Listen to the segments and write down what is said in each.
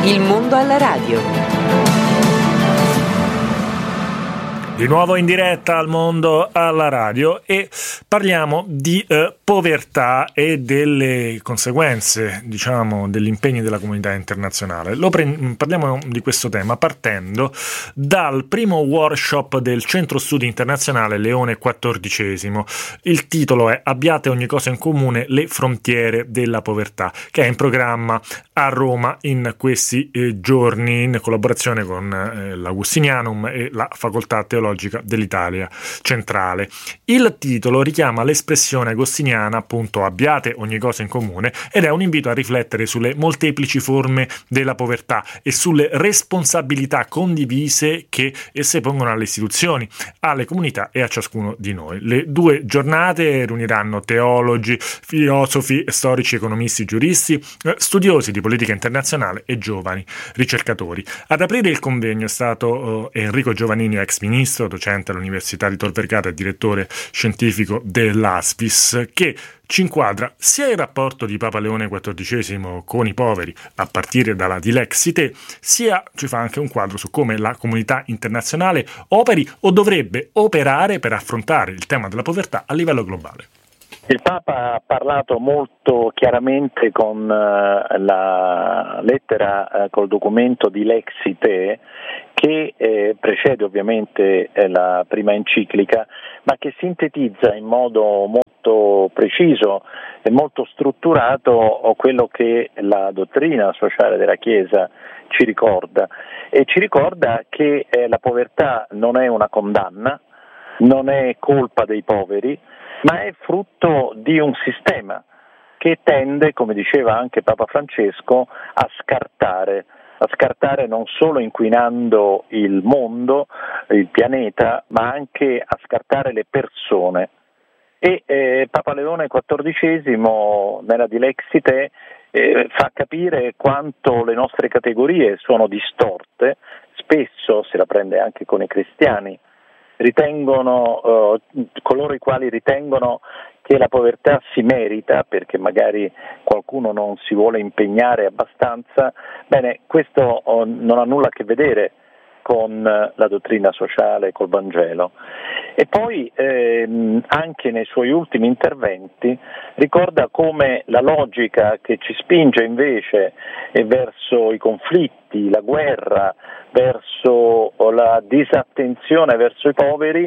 Il mondo alla radio. Di nuovo in diretta al mondo alla radio e parliamo di povertà e delle conseguenze, diciamo, degli impegni della comunità internazionale. Parliamo di questo tema partendo dal primo workshop del Centro Studi Internazionale Leone XIV. Il titolo è Abbiate ogni cosa in comune, le frontiere della povertà, che è in programma a Roma in questi giorni in collaborazione con l'Augustinianum e la Facoltà Teologica dell'Italia centrale. Il titolo richiama l'espressione agostiniana, appunto, abbiate ogni cosa in comune, ed è un invito a riflettere sulle molteplici forme della povertà e sulle responsabilità condivise che esse pongono alle istituzioni, alle comunità e a ciascuno di noi. Le due giornate riuniranno teologi, filosofi, storici, economisti, giuristi, studiosi di politica internazionale e giovani ricercatori. Ad aprire il convegno è stato Enrico Giovannini, ex ministro, docente all'Università di Tor Vergata e direttore scientifico dell'ASPIS, che ci inquadra sia il rapporto di Papa Leone XIV con i poveri a partire dalla Dilexite, sia ci fa anche un quadro su come la comunità internazionale operi o dovrebbe operare per affrontare il tema della povertà a livello globale. Il Papa ha parlato molto chiaramente con la lettera, col documento di Dilexite, che precede ovviamente la prima enciclica, ma che sintetizza in modo molto preciso e molto strutturato quello che la dottrina sociale della Chiesa ci ricorda, e ci ricorda che la povertà non è una condanna, non è colpa dei poveri, ma è frutto di un sistema che tende, come diceva anche Papa Francesco, a scartare non solo inquinando il mondo, il pianeta, ma anche a scartare le persone. E Papa Leone XIV nella Dilexite fa capire quanto le nostre categorie sono distorte, spesso se la prende anche con i cristiani. Ritengono coloro i quali ritengono che la povertà si merita perché magari qualcuno non si vuole impegnare abbastanza. Bene, questo non ha nulla a che vedere con la dottrina sociale, col Vangelo. E poi anche nei suoi ultimi interventi ricorda come la logica che ci spinge invece verso i conflitti, la guerra, verso la disattenzione verso i poveri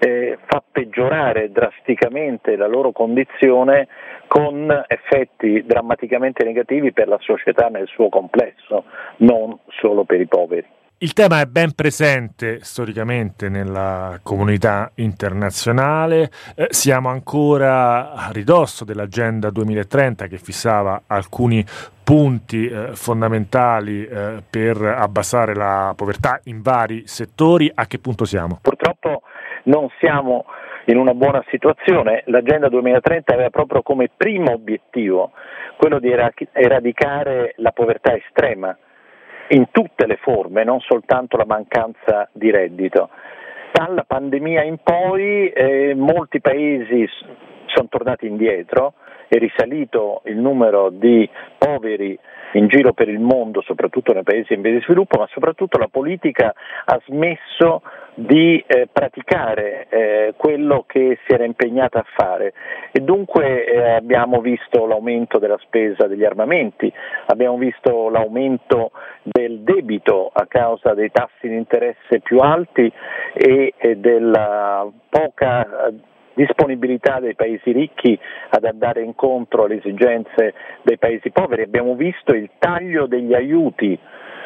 fa peggiorare drasticamente la loro condizione, con effetti drammaticamente negativi per la società nel suo complesso, non solo per i poveri. Il tema è ben presente storicamente nella comunità internazionale, siamo ancora a ridosso dell'Agenda 2030 che fissava alcuni punti fondamentali per abbassare la povertà in vari settori. A che punto siamo? Purtroppo non siamo in una buona situazione. L'Agenda 2030 aveva proprio come primo obiettivo quello di eradicare la povertà estrema in tutte le forme, non soltanto la mancanza di reddito. Dalla pandemia in poi molti paesi sono tornati indietro, è risalito il numero di poveri in giro per il mondo, soprattutto nei paesi in via di sviluppo, ma soprattutto la politica ha smesso di praticare quello che si era impegnata a fare, e dunque abbiamo visto l'aumento della spesa degli armamenti, abbiamo visto l'aumento del debito a causa dei tassi di interesse più alti e della poca disponibilità dei paesi ricchi ad andare incontro alle esigenze dei paesi poveri. Abbiamo visto il taglio degli aiuti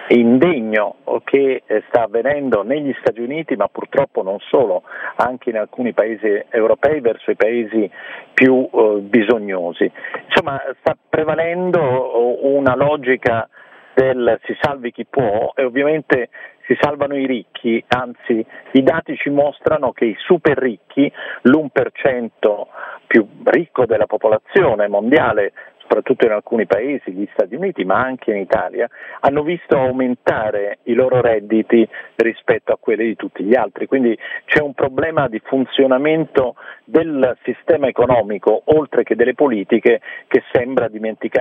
indegno che sta avvenendo negli Stati Uniti, ma purtroppo non solo, anche in alcuni paesi europei verso i paesi più bisognosi. Insomma, sta prevalendo una logica del si salvi chi può, e ovviamente si salvano i ricchi, anzi i dati ci mostrano che i super ricchi, l'1% più ricco della popolazione mondiale, soprattutto in alcuni paesi, gli Stati Uniti, ma anche in Italia, hanno visto aumentare i loro redditi rispetto a quelli di tutti gli altri. Quindi c'è un problema di funzionamento del sistema economico, oltre che delle politiche, che sembra dimenticare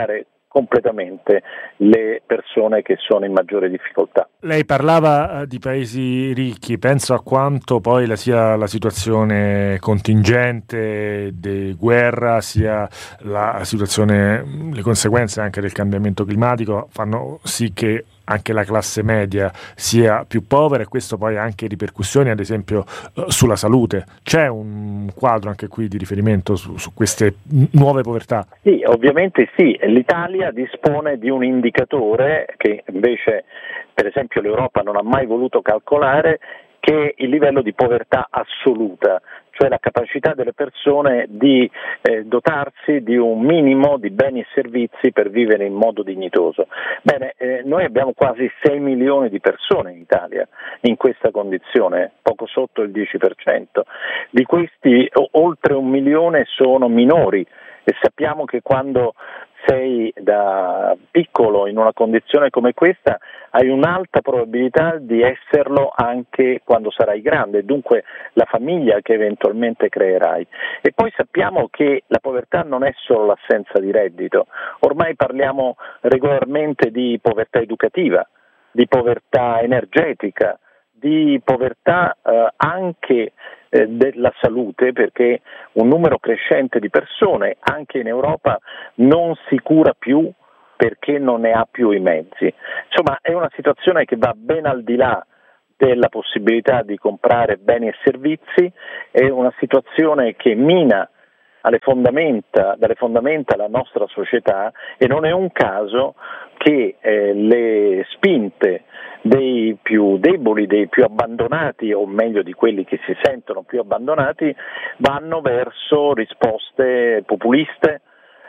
completamente le persone che sono in maggiore difficoltà. Lei parlava di paesi ricchi, penso a quanto poi sia la situazione contingente di guerra, sia la situazione, le conseguenze anche del cambiamento climatico fanno sì che anche la classe media sia più povera, e questo poi ha anche ripercussioni ad esempio sulla salute. C'è un quadro anche qui di riferimento su queste nuove povertà? Sì, ovviamente sì. L'Italia dispone di un indicatore che invece per esempio l'Europa non ha mai voluto calcolare, che è il livello di povertà assoluta, cioè la capacità delle persone di dotarsi di un minimo di beni e servizi per vivere in modo dignitoso. Bene, noi abbiamo quasi 6 milioni di persone in Italia in questa condizione, poco sotto il 10%. Di questi oltre 1 milione sono minori, e sappiamo che quando sei da piccolo in una condizione come questa hai un'alta probabilità di esserlo anche quando sarai grande, dunque la famiglia che eventualmente creerai. E poi sappiamo che la povertà non è solo l'assenza di reddito, ormai parliamo regolarmente di povertà educativa, di povertà energetica, di povertà anche della salute, perché un numero crescente di persone anche in Europa non si cura più perché non ne ha più i mezzi. Insomma, è una situazione che va ben al di là della possibilità di comprare beni e servizi, è una situazione che mina dalle fondamenta la nostra società, e non è un caso che le spinte dei più deboli, dei più abbandonati, o meglio di quelli che si sentono più abbandonati, vanno verso risposte populiste,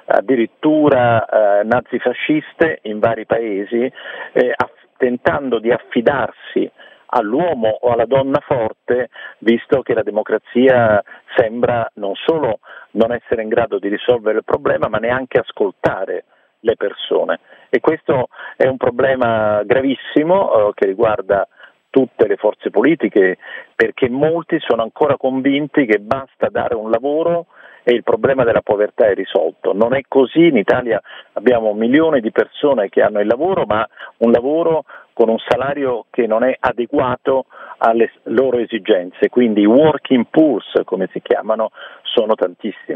addirittura nazifasciste in vari paesi, tentando di affidarsi all'uomo o alla donna forte, visto che la democrazia sembra non solo non essere in grado di risolvere il problema, ma neanche ascoltare le persone. E questo è un problema gravissimo che riguarda tutte le forze politiche, perché molti sono ancora convinti che basta dare un lavoro e il problema della povertà è risolto. Non è così. In Italia abbiamo milioni di persone che hanno il lavoro, ma un lavoro con un salario che non è adeguato alle loro esigenze, quindi i working poor, come si chiamano, sono tantissimi.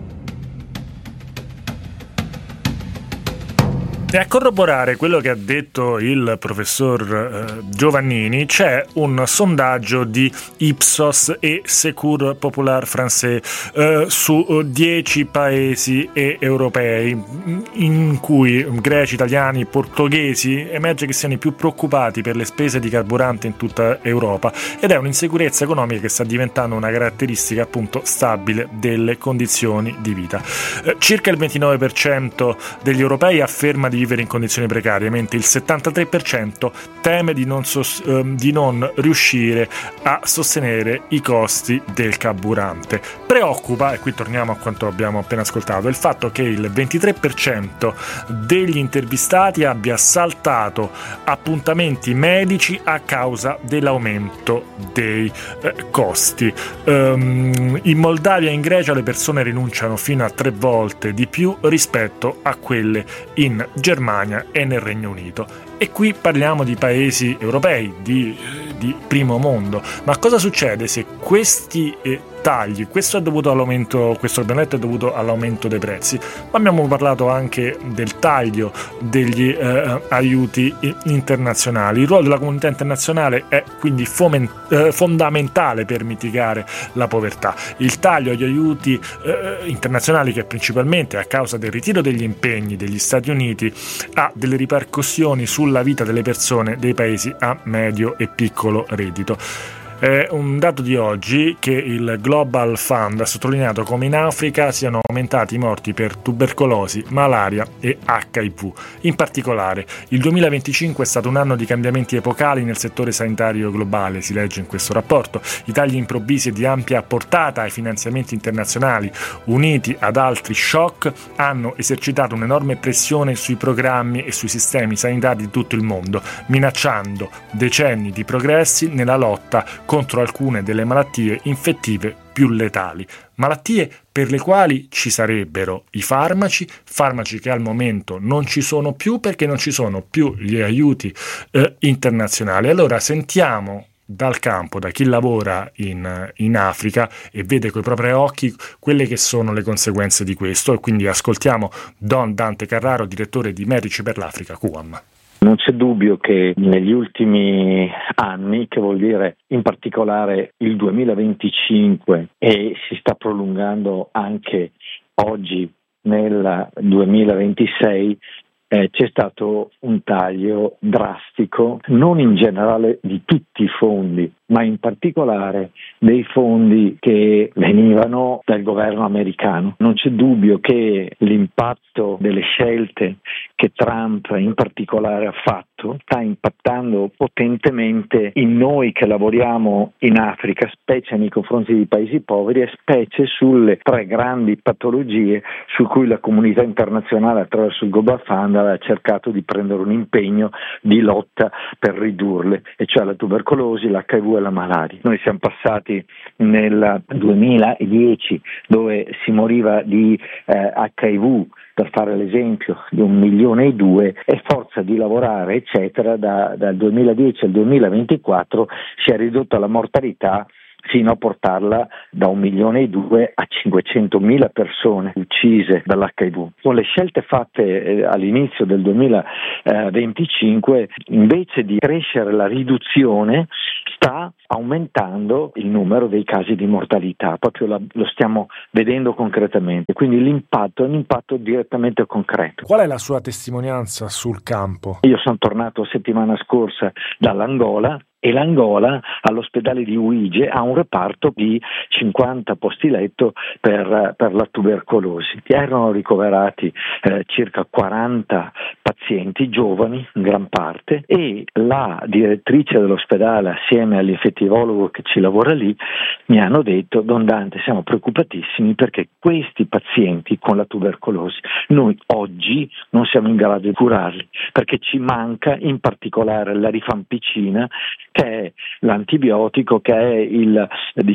E a corroborare quello che ha detto il professor Giovannini, c'è un sondaggio di Ipsos e Secours Populaire Français su 10 paesi europei, in cui greci, italiani, portoghesi, emerge che siano i più preoccupati per le spese di carburante in tutta Europa, ed è un'insicurezza economica che sta diventando una caratteristica appunto stabile delle condizioni di vita. Circa il 29% degli europei afferma di vivere in condizioni precarie, mentre il 73% teme di non riuscire a sostenere i costi del carburante. Preoccupa, e qui torniamo a quanto abbiamo appena ascoltato, il fatto che il 23% degli intervistati abbia saltato appuntamenti medici a causa dell'aumento dei costi. In Moldavia e in Grecia le persone rinunciano fino a 3 volte di più rispetto a quelle in Germania e nel Regno Unito. E qui parliamo di paesi europei, di primo mondo. Ma cosa succede se questi tagli, questo che abbiamo detto è dovuto all'aumento dei prezzi, ma abbiamo parlato anche del taglio degli aiuti internazionali. Il ruolo della comunità internazionale è quindi fondamentale per mitigare la povertà. Il taglio agli aiuti internazionali, che principalmente a causa del ritiro degli impegni degli Stati Uniti ha delle ripercussioni sulla vita delle persone dei paesi a medio e piccolo reddito. È un dato di oggi che il Global Fund ha sottolineato come in Africa siano aumentati i morti per tubercolosi, malaria e HIV. In particolare, il 2025 è stato un anno di cambiamenti epocali nel settore sanitario globale, si legge in questo rapporto. I tagli improvvisi e di ampia portata ai finanziamenti internazionali, uniti ad altri shock, hanno esercitato un'enorme pressione sui programmi e sui sistemi sanitari di tutto il mondo, minacciando decenni di progressi nella lotta contro alcune delle malattie infettive più letali, malattie per le quali ci sarebbero i farmaci che al momento non ci sono più perché non ci sono più gli aiuti internazionali. Allora sentiamo dal campo, da chi lavora in Africa e vede coi propri occhi quelle che sono le conseguenze di questo, e quindi ascoltiamo Don Dante Carraro, direttore di Medici per l'Africa, QAM. Non c'è dubbio che negli ultimi anni, che vuol dire in particolare il 2025 e si sta prolungando anche oggi nel 2026, c'è stato un taglio drastico, non in generale di tutti i fondi, ma in particolare dei fondi che venivano dal governo americano. Non c'è dubbio che l'impatto delle scelte che Trump in particolare ha fatto sta impattando potentemente in noi che lavoriamo in Africa, specie nei confronti dei paesi poveri e specie sulle 3 grandi patologie su cui la comunità internazionale attraverso il Global Fund ha cercato di prendere un impegno di lotta per ridurle, e cioè la tubercolosi, l'HIV e la malaria. Noi siamo passati nel 2010, dove si moriva di HIV, per fare l'esempio, di 1,2 milioni, e forza di lavorare eccetera dal 2010 al 2024 si è ridotta la mortalità fino a portarla da 1,2 milioni a 500.000 persone uccise dall'HIV. Con le scelte fatte all'inizio del 2025, invece di crescere la riduzione, sta aumentando il numero dei casi di mortalità, proprio lo stiamo vedendo concretamente, quindi l'impatto è un impatto direttamente concreto. Qual è la sua testimonianza sul campo? Io sono tornato settimana scorsa dall'Angola, e l'Angola all'ospedale di Uige ha un reparto di 50 posti letto per la tubercolosi. Erano ricoverati circa 40 pazienti giovani, in gran parte, e la direttrice dell'ospedale assieme all'infettivologo che ci lavora lì mi hanno detto: Don Dante, siamo preoccupatissimi perché questi pazienti con la tubercolosi noi oggi non siamo in grado di curarli, perché ci manca in particolare la rifampicina, che è l'antibiotico, che è il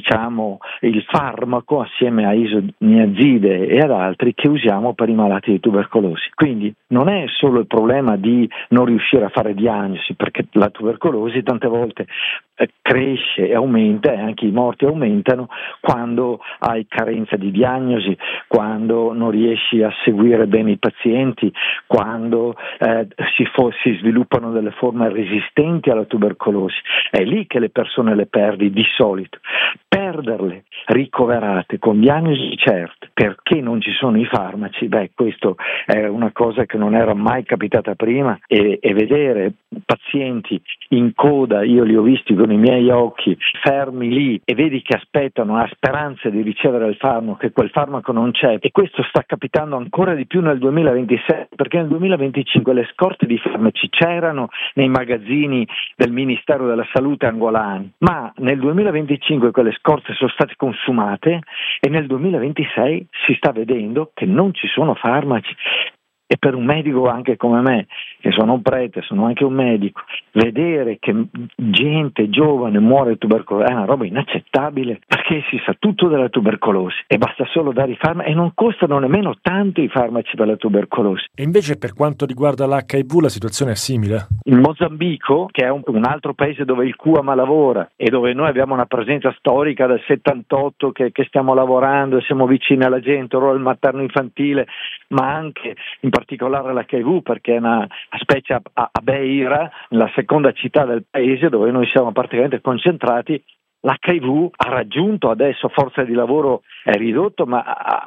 farmaco assieme a isoniazide e ad altri che usiamo per i malati di tubercolosi. Quindi non è solo il problema di non riuscire a fare diagnosi, perché la tubercolosi tante volte cresce e aumenta, e anche i morti aumentano quando hai carenza di diagnosi, quando non riesci a seguire bene i pazienti, quando si sviluppano delle forme resistenti alla tubercolosi. È lì che le persone le perdi di solito. Perderle ricoverate con diagnosi certe perché non ci sono i farmaci, questo è una cosa che non era mai capitata prima, e vedere pazienti in coda, io li ho visti con i miei occhi, fermi lì, e vedi che aspettano, ha speranza di ricevere il farmaco, che quel farmaco non c'è, e questo sta capitando ancora di più nel 2026, perché nel 2025 le scorte di farmaci c'erano nei magazzini del Ministero della Salute angolani, ma nel 2025 quelle scorte sono state consumate e nel 2026 si sta vedendo che non ci sono farmaci. E per un medico anche come me, che sono un prete, sono anche un medico, vedere che gente giovane muore di tubercolosi è una roba inaccettabile, perché si sa tutto della tubercolosi e basta solo dare i farmaci, e non costano nemmeno tanto i farmaci per la tubercolosi. E invece per quanto riguarda l'HIV la situazione è simile? In Mozambico, che è un altro paese dove il QAM lavora e dove noi abbiamo una presenza storica dal 78 che stiamo lavorando e siamo vicini alla gente, il materno infantile, ma anche in particolare l'HIV, perché è una specie a Beira, la seconda città del paese dove noi siamo praticamente concentrati. L'HIV ha raggiunto adesso, forza di lavoro è ridotto, ma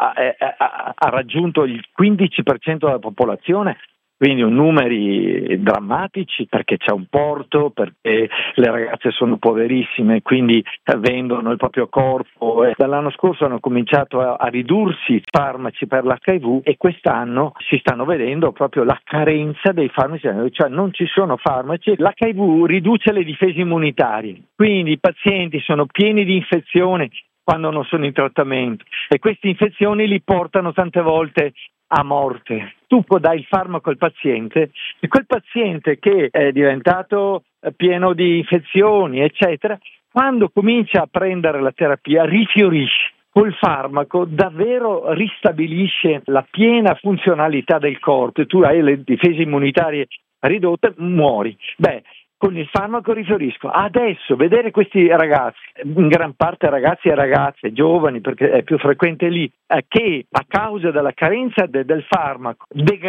ha raggiunto il 15% della popolazione. Quindi numeri drammatici, perché c'è un porto, perché le ragazze sono poverissime, quindi vendono il proprio corpo. E dall'anno scorso hanno cominciato a ridursi i farmaci per l'HIV, e quest'anno si stanno vedendo proprio la carenza dei farmaci, cioè non ci sono farmaci. L'HIV riduce le difese immunitarie, quindi i pazienti sono pieni di infezioni quando non sono in trattamento, e queste infezioni li portano tante volte a morte. Tu dai il farmaco al paziente, e quel paziente che è diventato pieno di infezioni eccetera quando comincia a prendere la terapia rifiorisce. Col farmaco davvero ristabilisce la piena funzionalità del corpo e tu hai le difese immunitarie ridotte, muori. Con il farmaco rifiorisco. Adesso vedere questi ragazzi, in gran parte ragazzi e ragazze giovani, perché è più frequente lì, che a causa della carenza del farmaco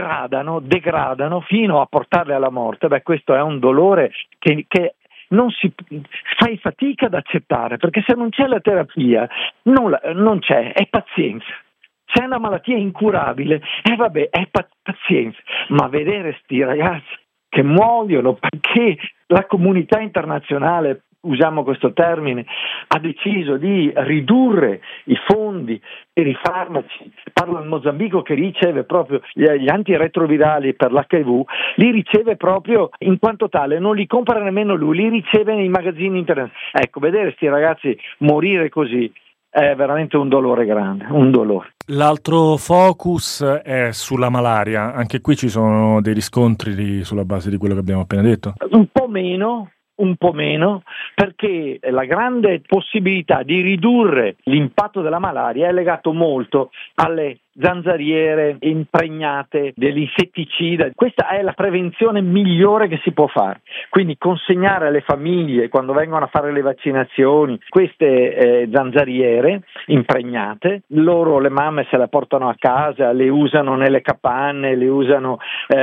degradano fino a portarli alla morte, questo è un dolore che non si fai fatica ad accettare, perché se non c'è la terapia non c'è, è pazienza. C'è una malattia incurabile, è pazienza, ma vedere sti ragazzi che muoiono perché la comunità internazionale, usiamo questo termine, ha deciso di ridurre i fondi per i farmaci. Parlo del Mozambico che riceve proprio gli antiretrovirali per l'HIV, li riceve proprio in quanto tale, non li compra nemmeno lui, li riceve nei magazzini internazionali. Ecco, vedere questi ragazzi morire così è veramente un dolore grande, un dolore. L'altro focus è sulla malaria, anche qui ci sono dei riscontri sulla base di quello che abbiamo appena detto? Un po' meno, perché la grande possibilità di ridurre l'impatto della malaria è legato molto alle zanzariere impregnate dell'insetticida. Questa è la prevenzione migliore che si può fare, quindi consegnare alle famiglie quando vengono a fare le vaccinazioni queste zanzariere impregnate, le mamme se le portano a casa, le usano nelle capanne, le usano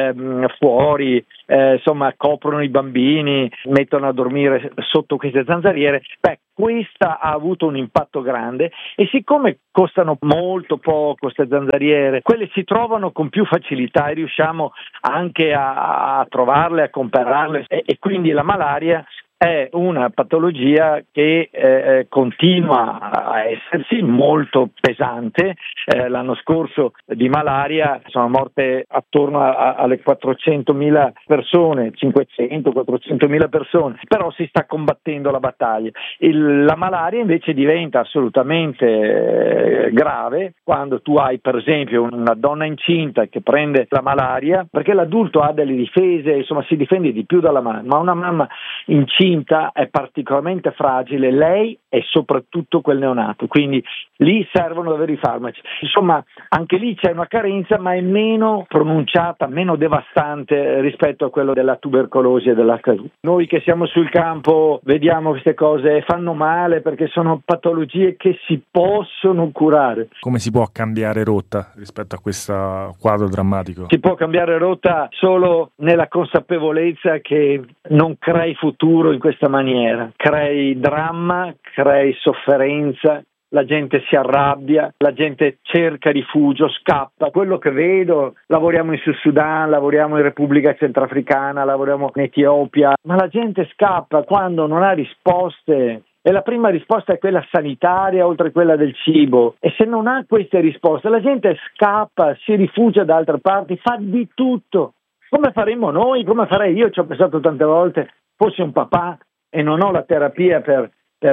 fuori, coprono i bambini, mettono a dormire sotto queste zanzariere. Questa ha avuto un impatto grande e siccome costano molto poco queste zanzariere, quelle si trovano con più facilità e riusciamo anche a trovarle, a comprarle e quindi la malaria è una patologia che continua a essersi molto pesante. L'anno scorso di malaria sono morte attorno alle 400.000 persone, 500-400.000 persone, però si sta combattendo la battaglia. La malaria invece diventa assolutamente grave quando tu hai per esempio una donna incinta che prende la malaria, perché l'adulto ha delle difese, si difende di più dalla malaria, ma una mamma incinta è particolarmente fragile, lei e soprattutto quel neonato, quindi lì servono davvero i farmaci. Anche lì c'è una carenza, ma è meno pronunciata, meno devastante rispetto a quello della tubercolosi e dell'HIV. Noi che siamo sul campo vediamo queste cose e fanno male perché sono patologie che si possono curare. Come si può cambiare rotta rispetto a questo quadro drammatico? Si può cambiare rotta solo nella consapevolezza che non crei futuro in questa maniera, crei dramma, crei sofferenza, la gente si arrabbia, la gente cerca rifugio, scappa. Quello che vedo, lavoriamo in Sud Sudan, lavoriamo in Repubblica Centrafricana, lavoriamo in Etiopia, ma la gente scappa quando non ha risposte. E la prima risposta è quella sanitaria, oltre a quella del cibo. E se non ha queste risposte, la gente scappa, si rifugia da altre parti, fa di tutto. Come faremmo noi? Come farei io? Ci ho pensato tante volte. Fossi un papà e non ho la terapia per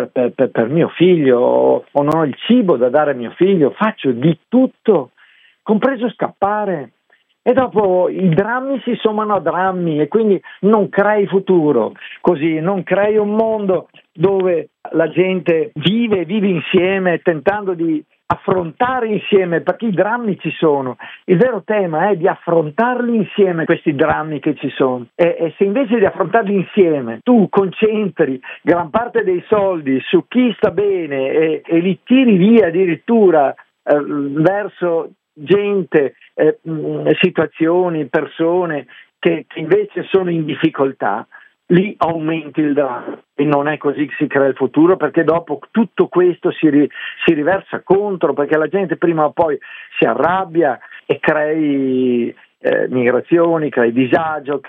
mio figlio o non ho il cibo da dare a mio figlio, faccio di tutto, compreso scappare. E dopo i drammi si sommano a drammi e quindi non crei futuro, così non crei un mondo dove la gente vive insieme tentando di affrontare insieme, perché i drammi ci sono. Il vero tema è di affrontarli insieme questi drammi che ci sono e se invece di affrontarli insieme tu concentri gran parte dei soldi su chi sta bene e li tiri via addirittura verso gente, situazioni, persone che invece sono in difficoltà, lì aumenti il dramma e non è così che si crea il futuro, perché dopo tutto questo si riversa contro, perché la gente prima o poi si arrabbia e crei migrazioni, crei disagio,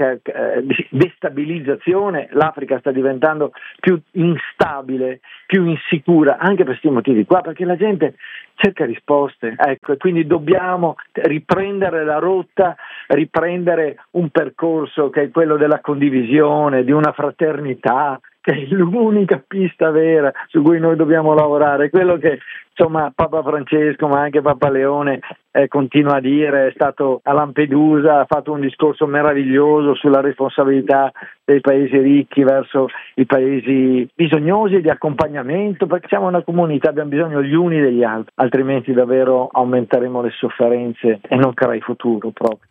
destabilizzazione. L'Africa sta diventando più instabile, più insicura anche per questi motivi qua, perché la gente cerca risposte, ecco, e quindi dobbiamo riprendere la rotta, riprendere un percorso che è quello della condivisione, di una fraternità, che è l'unica pista vera su cui noi dobbiamo lavorare, quello che insomma Papa Francesco ma anche Papa Leone continua a dire. È stato a Lampedusa, ha fatto un discorso meraviglioso sulla responsabilità dei paesi ricchi verso i paesi bisognosi di accompagnamento, perché siamo una comunità, abbiamo bisogno gli uni degli altri, altrimenti davvero aumenteremo le sofferenze e non crea futuro proprio.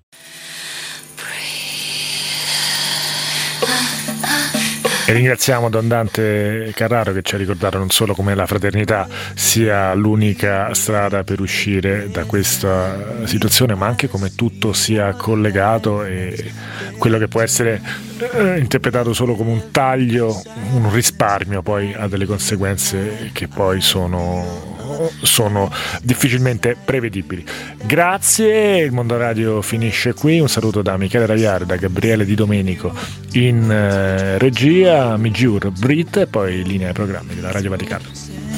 E ringraziamo Don Dante Carraro che ci ha ricordato non solo come la fraternità sia l'unica strada per uscire da questa situazione, ma anche come tutto sia collegato e quello che può essere interpretato solo come un taglio, un risparmio, poi ha delle conseguenze che poi sono difficilmente prevedibili. Grazie, il Mondo Radio finisce qui. Un saluto da Michele Raviare, da Gabriele Di Domenico in regia, Migiur Brit e poi linea ai programmi della Radio Vaticana.